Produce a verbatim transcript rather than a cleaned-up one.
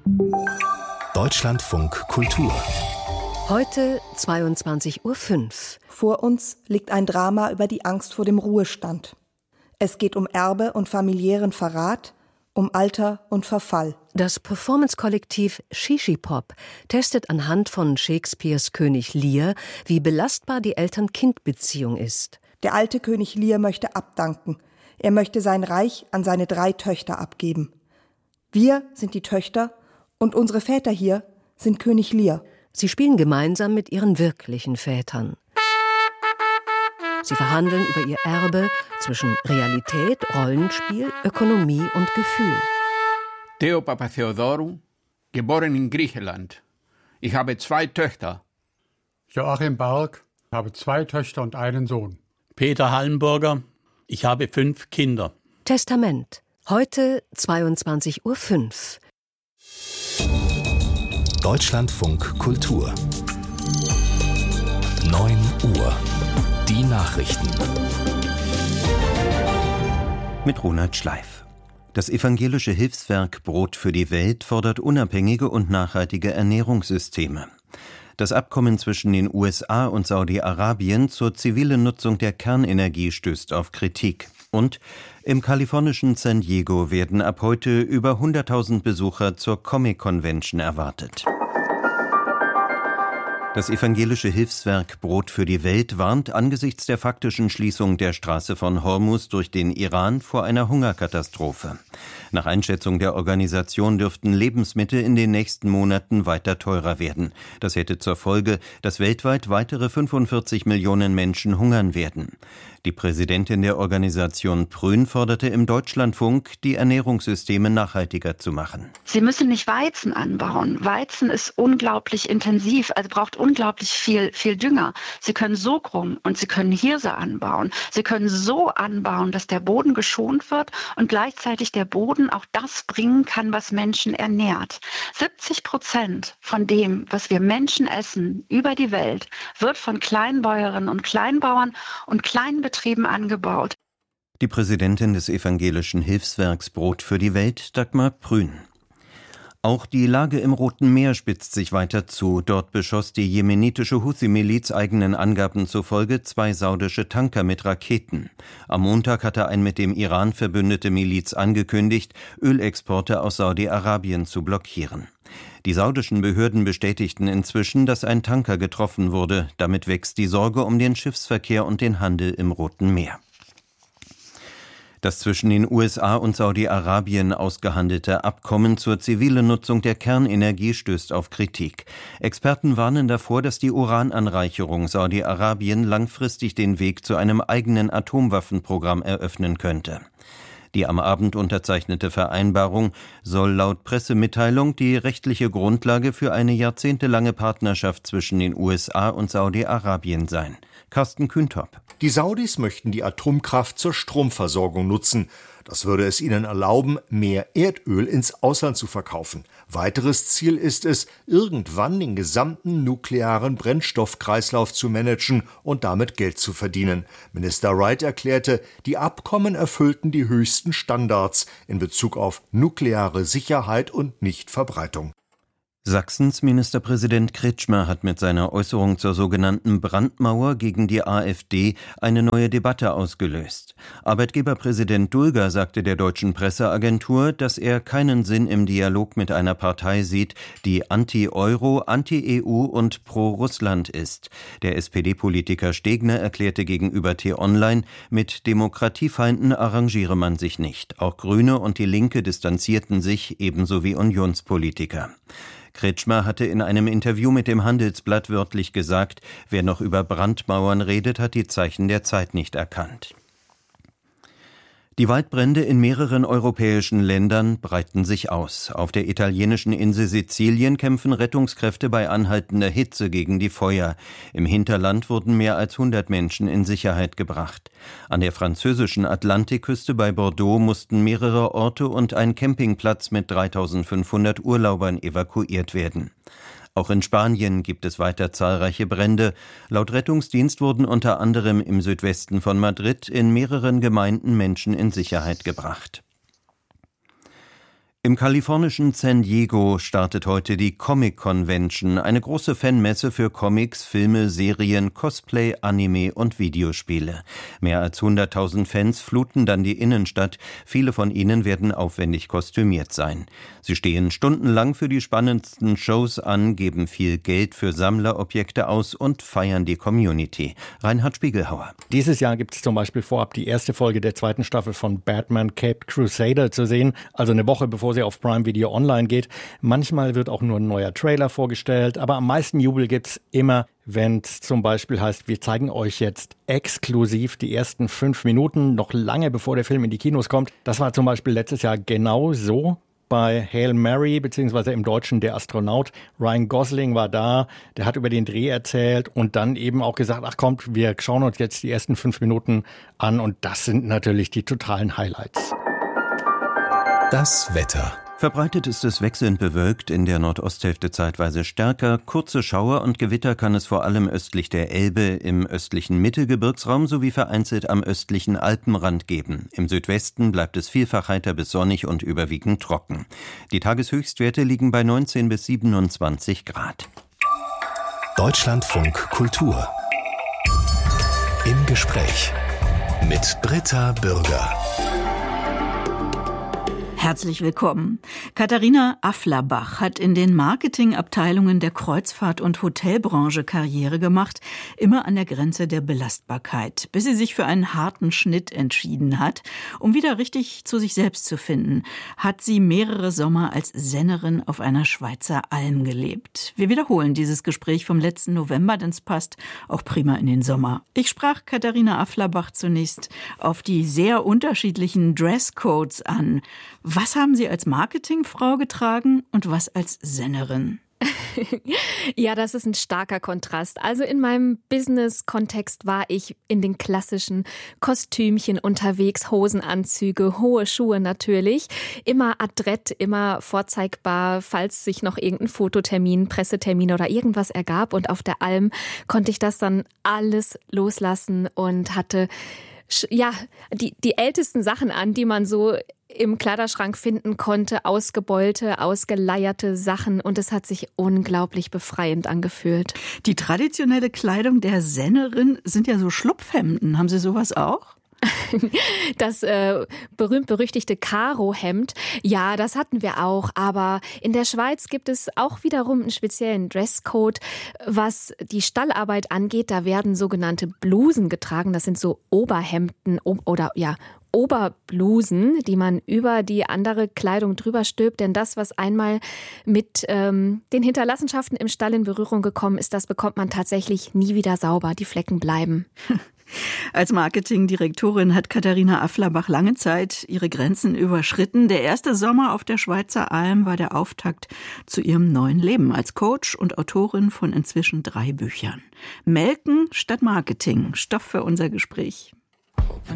Deutschlandfunk Kultur. Heute zweiundzwanzig Uhr fünf. Vor uns liegt ein Drama über die Angst vor dem Ruhestand. Es geht um Erbe und familiären Verrat, um Alter und Verfall. Das Performance-Kollektiv Shishipop testet anhand von Shakespeares König Lear, wie belastbar die Eltern-Kind-Beziehung ist. Der alte König Lear möchte abdanken. Er möchte sein Reich an seine drei Töchter abgeben. Wir sind die Töchter und unsere Väter hier sind König Lear. Sie spielen gemeinsam mit ihren wirklichen Vätern. Sie verhandeln über ihr Erbe zwischen Realität, Rollenspiel, Ökonomie und Gefühl. Theo Papatheodorou, geboren in Griechenland. Ich habe zwei Töchter. Joachim Berg, ich habe zwei Töchter und einen Sohn. Peter Hallenburger, ich habe fünf Kinder. Testament. Heute zweiundzwanzig Uhr fünf. Deutschlandfunk Kultur. neun Uhr. Die Nachrichten. Mit Ronald Schleif. Das evangelische Hilfswerk Brot für die Welt fordert unabhängige und nachhaltige Ernährungssysteme. Das Abkommen zwischen den U S A und Saudi-Arabien zur zivilen Nutzung der Kernenergie stößt auf Kritik. Und im kalifornischen San Diego werden ab heute über hunderttausend Besucher zur Comic-Convention erwartet. Das evangelische Hilfswerk Brot für die Welt warnt angesichts der faktischen Schließung der Straße von Hormuz durch den Iran vor einer Hungerkatastrophe. Nach Einschätzung der Organisation dürften Lebensmittel in den nächsten Monaten weiter teurer werden. Das hätte zur Folge, dass weltweit weitere fünfundvierzig Millionen Menschen hungern werden. Die Präsidentin der Organisation Prün forderte im Deutschlandfunk, die Ernährungssysteme nachhaltiger zu machen. Sie müssen nicht Weizen anbauen. Weizen ist unglaublich intensiv, also braucht unglaublich viel, viel Dünger. Sie können Sorghum und Sie können Hirse anbauen. Sie können so anbauen, dass der Boden geschont wird und gleichzeitig der Boden auch das bringen kann, was Menschen ernährt. siebzig Prozent von dem, was wir Menschen essen über die Welt, wird von Kleinbäuerinnen und Kleinbauern und kleinen Betrieben angebaut. Die Präsidentin des evangelischen Hilfswerks Brot für die Welt, Dagmar Prün. Auch die Lage im Roten Meer spitzt sich weiter zu. Dort beschoss die jemenitische Huthi-Miliz eigenen Angaben zufolge zwei saudische Tanker mit Raketen. Am Montag hatte ein mit dem Iran verbündete Miliz angekündigt, Ölexporte aus Saudi-Arabien zu blockieren. Die saudischen Behörden bestätigten inzwischen, dass ein Tanker getroffen wurde. Damit wächst die Sorge um den Schiffsverkehr und den Handel im Roten Meer. Das zwischen den U S A und Saudi-Arabien ausgehandelte Abkommen zur zivilen Nutzung der Kernenergie stößt auf Kritik. Experten warnen davor, dass die Urananreicherung Saudi-Arabien langfristig den Weg zu einem eigenen Atomwaffenprogramm eröffnen könnte. Die am Abend unterzeichnete Vereinbarung soll laut Pressemitteilung die rechtliche Grundlage für eine jahrzehntelange Partnerschaft zwischen den U S A und Saudi-Arabien sein. Carsten Kühntop. Die Saudis möchten die Atomkraft zur Stromversorgung nutzen. Das würde es ihnen erlauben, mehr Erdöl ins Ausland zu verkaufen. Weiteres Ziel ist es, irgendwann den gesamten nuklearen Brennstoffkreislauf zu managen und damit Geld zu verdienen. Minister Wright erklärte, die Abkommen erfüllten die höchsten Standards in Bezug auf nukleare Sicherheit und Nichtverbreitung. Sachsens Ministerpräsident Kretschmer hat mit seiner Äußerung zur sogenannten Brandmauer gegen die AfD eine neue Debatte ausgelöst. Arbeitgeberpräsident Dulger sagte der deutschen Presseagentur, dass er keinen Sinn im Dialog mit einer Partei sieht, die anti-Euro, anti-E U und pro-Russland ist. Der S P D-Politiker Stegner erklärte gegenüber T-Online, mit Demokratiefeinden arrangiere man sich nicht. Auch Grüne und die Linke distanzierten sich, ebenso wie Unionspolitiker. Kretschmer hatte in einem Interview mit dem Handelsblatt wörtlich gesagt, wer noch über Brandmauern redet, hat die Zeichen der Zeit nicht erkannt. Die Waldbrände in mehreren europäischen Ländern breiten sich aus. Auf der italienischen Insel Sizilien kämpfen Rettungskräfte bei anhaltender Hitze gegen die Feuer. Im Hinterland wurden mehr als hundert Menschen in Sicherheit gebracht. An der französischen Atlantikküste bei Bordeaux mussten mehrere Orte und ein Campingplatz mit dreitausendfünfhundert Urlaubern evakuiert werden. Auch in Spanien gibt es weiter zahlreiche Brände. Laut Rettungsdienst wurden unter anderem im Südwesten von Madrid in mehreren Gemeinden Menschen in Sicherheit gebracht. Im kalifornischen San Diego startet heute die Comic Convention, eine große Fanmesse für Comics, Filme, Serien, Cosplay, Anime und Videospiele. Mehr als hunderttausend Fans fluten dann die Innenstadt. Viele von ihnen werden aufwendig kostümiert sein. Sie stehen stundenlang für die spannendsten Shows an, geben viel Geld für Sammlerobjekte aus und feiern die Community. Reinhard Spiegelhauer. Dieses Jahr gibt es zum Beispiel vorab die erste Folge der zweiten Staffel von Batman Caped Crusader zu sehen, also eine Woche bevor sie auf Prime Video online geht. Manchmal wird auch nur ein neuer Trailer vorgestellt, aber am meisten Jubel gibt's immer, wenn es zum Beispiel heißt, wir zeigen euch jetzt exklusiv die ersten fünf Minuten, noch lange bevor der Film in die Kinos kommt. Das war zum Beispiel letztes Jahr genau so. Bei Hail Mary, beziehungsweise im Deutschen Der Astronaut. Ryan Gosling war da, der hat über den Dreh erzählt und dann eben auch gesagt, ach kommt, wir schauen uns jetzt die ersten fünf Minuten an und das sind natürlich die totalen Highlights. Das Wetter. Verbreitet ist es wechselnd bewölkt, in der Nordosthälfte zeitweise stärker. Kurze Schauer und Gewitter kann es vor allem östlich der Elbe, im östlichen Mittelgebirgsraum sowie vereinzelt am östlichen Alpenrand geben. Im Südwesten bleibt es vielfach heiter bis sonnig und überwiegend trocken. Die Tageshöchstwerte liegen bei neunzehn bis siebenundzwanzig Grad. Deutschlandfunk Kultur. Im Gespräch mit Britta Bürger. Herzlich willkommen. Katharina Afflerbach hat in den Marketingabteilungen der Kreuzfahrt- und Hotelbranche Karriere gemacht, immer an der Grenze der Belastbarkeit, bis sie sich für einen harten Schnitt entschieden hat. Um wieder richtig zu sich selbst zu finden, hat sie mehrere Sommer als Sennerin auf einer Schweizer Alm gelebt. Wir wiederholen dieses Gespräch vom letzten November, denn es passt auch prima in den Sommer. Ich sprach Katharina Afflerbach zunächst auf die sehr unterschiedlichen Dresscodes an. Was haben Sie als Marketingfrau getragen und was als Sennerin? Ja, das ist ein starker Kontrast. Also in meinem Business-Kontext war ich in den klassischen Kostümchen unterwegs, Hosenanzüge, hohe Schuhe natürlich, immer adrett, immer vorzeigbar, falls sich noch irgendein Fototermin, Pressetermin oder irgendwas ergab. Und auf der Alm konnte ich das dann alles loslassen und hatte ja die, die ältesten Sachen an, die man so im Kleiderschrank finden konnte, ausgebeulte, ausgeleierte Sachen und es hat sich unglaublich befreiend angefühlt. Die traditionelle Kleidung der Sennerin sind ja so Schlupfhemden. Haben Sie sowas auch? Das äh, berühmt-berüchtigte Karo-Hemd, ja, das hatten wir auch. Aber in der Schweiz gibt es auch wiederum einen speziellen Dresscode, was die Stallarbeit angeht. Da werden sogenannte Blusen getragen. Das sind so Oberhemden oder ja Oberblusen, die man über die andere Kleidung drüber stülpt. Denn das, was einmal mit ähm, den Hinterlassenschaften im Stall in Berührung gekommen ist, das bekommt man tatsächlich nie wieder sauber. Die Flecken bleiben. Als Marketingdirektorin hat Katharina Afflerbach lange Zeit ihre Grenzen überschritten. Der erste Sommer auf der Schweizer Alm war der Auftakt zu ihrem neuen Leben als Coach und Autorin von inzwischen drei Büchern. Melken statt Marketing, Stoff für unser Gespräch.